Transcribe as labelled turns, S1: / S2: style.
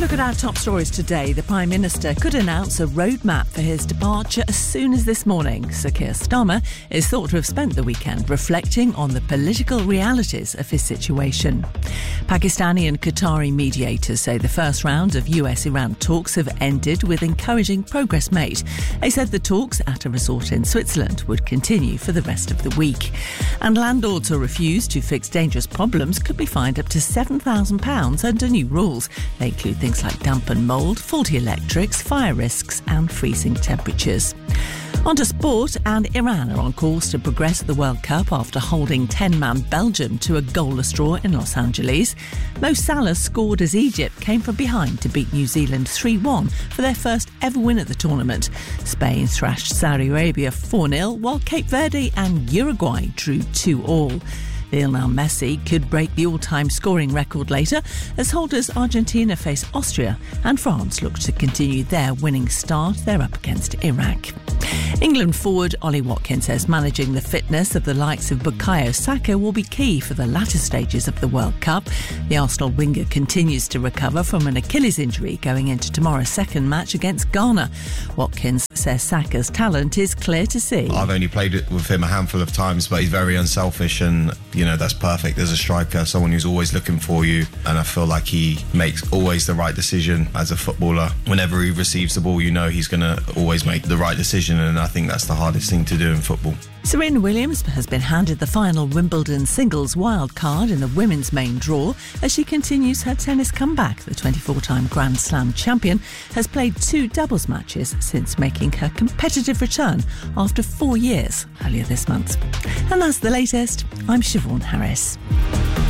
S1: look at our top stories today. The Prime Minister could announce a roadmap for his departure as soon as this morning. Sir Keir Starmer is thought to have spent the weekend reflecting on the political realities of his situation. Pakistani and Qatari mediators say the first round of US-Iran talks have ended with encouraging progress made. They said the talks at a resort in Switzerland would continue for the rest of the week. And landlords who refuse to fix dangerous problems could be fined up to £7,000 under new rules. They include things like damp and mould, faulty electrics, fire risks and freezing temperatures. On to sport, and Iran are on course to progress at the World Cup after holding 10-man Belgium to a goalless draw in Los Angeles. Mo Salah scored as Egypt came from behind to beat New Zealand 3-1 for their first ever win at the tournament. Spain thrashed Saudi Arabia 4-0, while Cape Verde and Uruguay drew 2-2. Lionel Messi could break the all-time scoring record later as holders Argentina face Austria and France look to continue their winning start. They're up against Iraq. England forward Ollie Watkins says managing the fitness of the likes of Bukayo Saka will be key for the latter stages of the World Cup. The Arsenal winger continues to recover from an Achilles injury going into tomorrow's second match against Ghana. Watkins says Saka's talent is clear to see.
S2: I've only played with him a handful of times, but he's very unselfish and, that's perfect as a striker, someone who's always looking for you. And I feel like he makes always the right decision as a footballer. Whenever he receives the ball, he's going to always make the right decision, and I think that's the hardest thing to do in football.
S1: Serena Williams has been handed the final Wimbledon singles wild card in the women's main draw as she continues her tennis comeback. The 24-time Grand Slam champion has played 2 doubles matches since making her competitive return after 4 years earlier this month. And that's the latest. I'm Siobhan Harris.